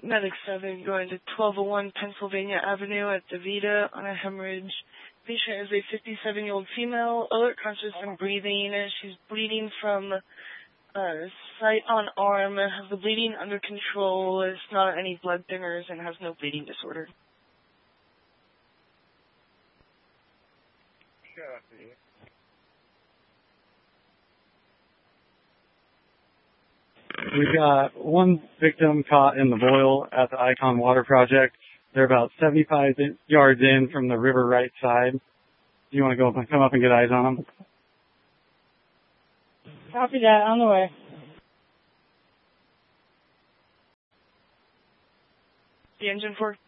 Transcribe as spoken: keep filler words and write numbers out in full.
Medic seven going to twelve oh one Pennsylvania Avenue at DeVita on a hemorrhage. Patient is a fifty-seven-year-old female, alert, conscious, and breathing. She's bleeding from uh, sight on arm, has the bleeding under control, is not on any blood thinners, and has no bleeding disorder. We've got one victim caught in the boil at the Icon Water Project. They're about seventy-five yards in from the river right side. Do you want to go up and come up and get eyes on them? Copy that. On the way. The engine for?